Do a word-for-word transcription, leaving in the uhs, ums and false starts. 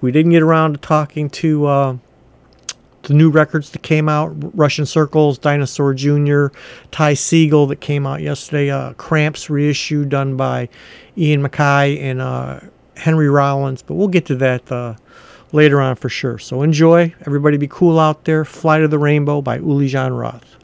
week. We didn't get around to talking to uh, the new records that came out. Russian Circles, Dinosaur Junior, Ty Segall that came out yesterday. Uh, Cramps reissue done by Ian MacKaye and uh, Henry Rollins. But we'll get to that uh, later on for sure. So enjoy. Everybody be cool out there. Fly to the Rainbow by Uli Jan Roth.